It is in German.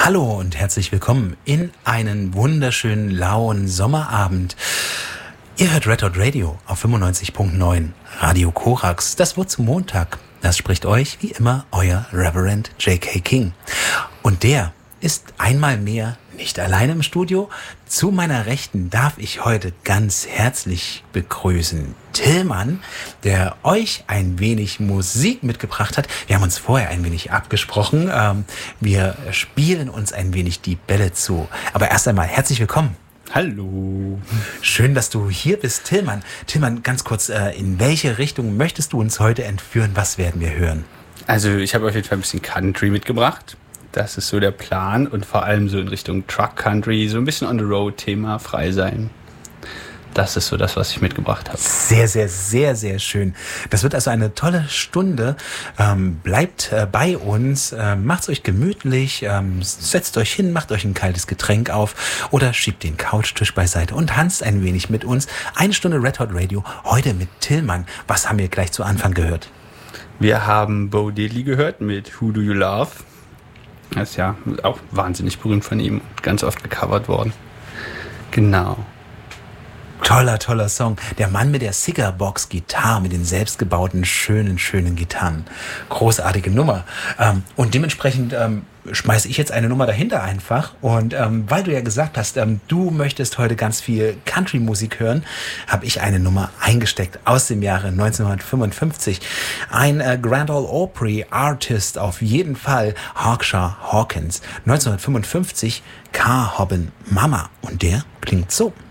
Hallo und herzlich willkommen in einen wunderschönen lauen Sommerabend. Ihr hört Red Hot Radio auf 95.9 Radio Korax. Das Wort zum Montag. Das spricht euch wie immer euer Reverend J.K. King. Und der ist einmal mehr nicht alleine im Studio. Zu meiner Rechten darf ich heute ganz herzlich begrüßen Tillmann, der euch ein wenig Musik mitgebracht hat. Wir haben uns vorher ein wenig abgesprochen. Wir spielen uns ein wenig die Bälle zu. Aber erst einmal herzlich willkommen. Hallo. Schön, dass du hier bist, Tillmann. Tillmann, ganz kurz, in welche Richtung möchtest du uns heute entführen? Was werden wir hören? Also ich habe auf jeden Fall ein bisschen Country mitgebracht. Das ist so der Plan und vor allem so in Richtung Truck Country, so ein bisschen on the road Thema, frei sein. Das ist so das, was ich mitgebracht habe. Sehr, sehr, sehr, sehr schön. Das wird also eine tolle Stunde. Bleibt bei uns, macht's euch gemütlich, setzt euch hin, macht euch ein kaltes Getränk auf oder schiebt den Couchtisch beiseite und tanzt ein wenig mit uns. Eine Stunde Red Hot Radio, heute mit Tillmann. Was haben wir gleich zu Anfang gehört? Wir haben Bo Diddley gehört mit Who Do You Love? Das ist ja auch wahnsinnig berühmt von ihm, ganz oft gecovert worden. Genau. Toller Song. Der Mann mit der Cigarbox-Gitarre, mit den selbstgebauten, schönen Gitarren. Großartige Nummer. Und dementsprechend schmeiße ich jetzt eine Nummer dahinter einfach. Und weil du ja gesagt hast, du möchtest heute ganz viel Country-Musik hören, habe ich eine Nummer eingesteckt aus dem Jahre 1955. Ein Grand Ole Opry Artist auf jeden Fall, Hawkshaw Hawkins. 1955, Car Hoppin' Mama. Und der klingt so.